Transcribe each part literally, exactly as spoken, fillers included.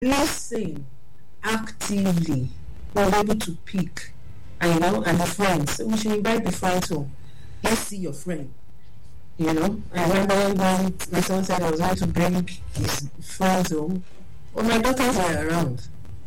listen actively, we're able to pick, and you know, and the friends. So we should invite the friends home. Let's see your friend. You know, I remember when my son said I was going to bring his friends home. Well, my daughters were around.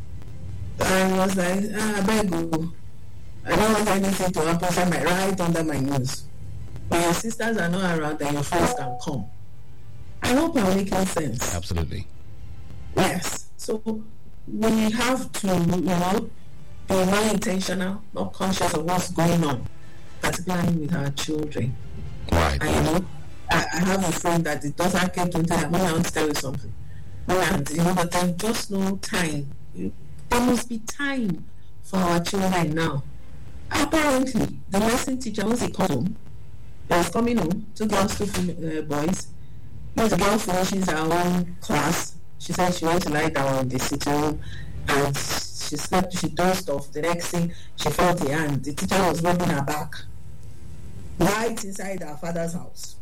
I was like, ah, I better go. I don't want anything to happen so my right under my nose. When your sisters are not around, then your friends can come. I hope I'm making sense. Absolutely. Yes. So we have to, you know, be more intentional, more conscious of what's going on, particularly with our children. Right. And, you know, I, I have a friend that it doesn't get to tell me, I want to tell you something. And, you know, but there's just no time. There must be time for our children now. Apparently, the lesson teacher, once he comes home, he was coming home, two girls, two uh, boys. Once the girl finishes her own class, she said she wants to lie down in the sitting room, and she slept, she dozed off. The next thing, she felt the hand. The teacher was rubbing her back right inside her father's house.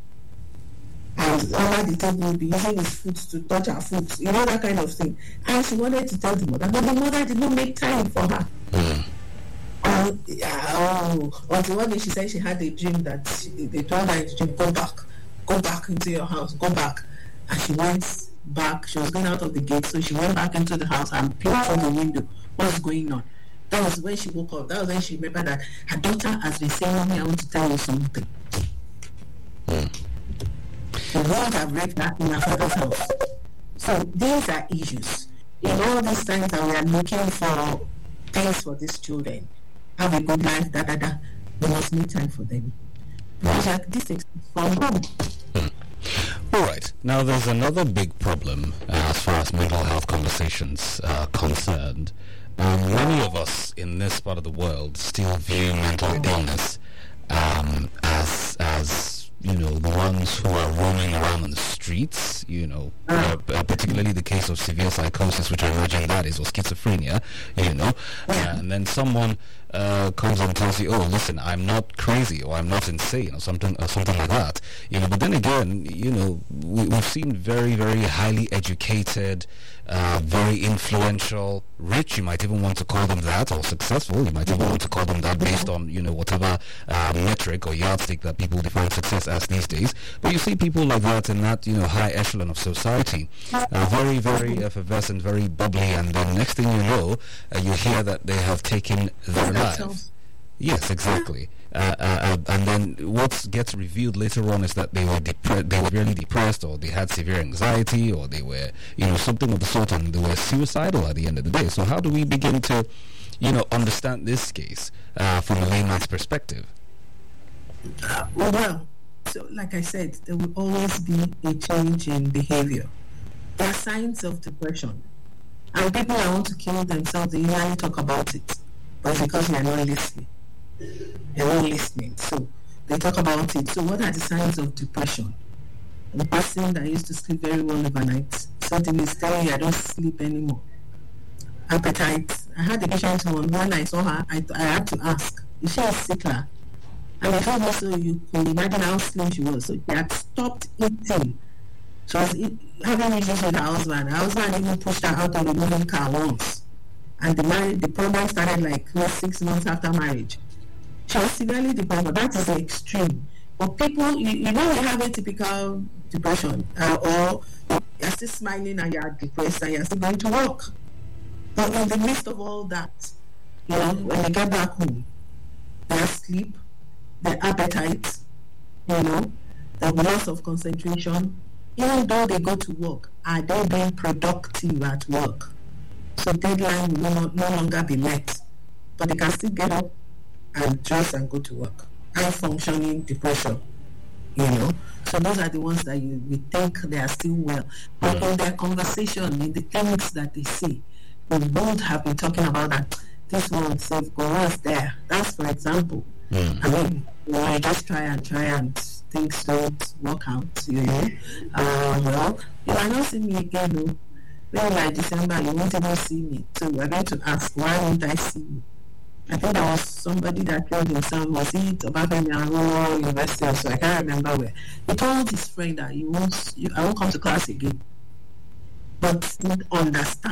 And under the table would be using his foot to touch her foot, you know, that kind of thing. And she wanted to tell the mother, but the mother did not make time for her. Mm. Um, yeah, oh, until one day she said she had a dream that she, they told her in the dream, go back, go back into your house, go back. And she went back, she was going out of the gate, so she went back into the house and peeped from the window. What's going on? That was when she woke up. That was when she remembered that her daughter has been saying, Mommy, I want to tell you something. Mm. The world have read that in her father's house. So these are issues. In all these times that we are looking for things for these children, have a good life, da da da, we must make time for them. Because like this is from home. Hmm. All right. Now there's another big problem uh, as far as mental health conversations are concerned. Um, many of us in this part of the world still view mental illness um, as as you know, the ones who are roaming around on the streets, you know, uh, particularly the case of severe psychosis, which I imagine that is, or schizophrenia, you know, uh, and then someone uh, comes and tells you, oh, listen, I'm not crazy, or I'm not insane, or something, or something like that, you know. But then again, you know, we, we've seen very, very highly educated, uh, very influential, rich, you might even want to call them that, or successful, you might even want to call them that based on, you know, whatever uh, metric or yardstick that people define success as these days. But you see people like that in that, you know, high echelon of society, uh, very, very effervescent, very bubbly, and then next thing you know, uh, you hear that they have taken their lives. Yes, exactly. Uh, uh, and then what gets revealed later on is that they were depre- they were really depressed, or they had severe anxiety, or they were, you know, something of the sort, and they were suicidal at the end of the day. So how do we begin to, you know, understand this case uh, from a layman's perspective? Uh, well, so like I said, there will always be a change in behavior. There are signs of depression, and people that want to kill themselves, they usually talk about it, but because they are not listening. They're not listening, so they talk about it. So what are the signs of depression? The person that used to sleep very well overnight, something is telling you, I don't sleep anymore. Appetite. I had a patient one, when I saw her, I, I had to ask, is she a sickler? And I told her, so you could imagine how slim she was. So she had stopped eating. She was eat, having issues with her husband. Her husband even pushed her out of the moving car once. And the marriage, the problem started like six months after marriage. She was severely depressed, but that is the extreme. But people, you, you know, you have a typical depression, uh, or you're still smiling and you're depressed and you're still going to work. But in the midst of all that, you know, when they get back home, their sleep, their appetite, you know, the loss of concentration, even though they go to work, are they being productive at work? So deadline will no, no longer be met, but they can still get up and dress and go to work. High functioning depression, you know. So those are the ones that you we think they are still well. But in their conversation, in the things that they say, we both have been talking about that. This one says, go once there. That's for example. Mm. I mean, you know, I just try and try and things don't work out, you know. Uh, well, you are not seeing me again, no. Maybe like December, you won't even see me. So we're going to ask, why won't I see you? I think there was somebody that killed himself. Was it Obafemi Awolowo University? So I can't remember where. He told his friend that he won't, you, I won't come to class again. but did understand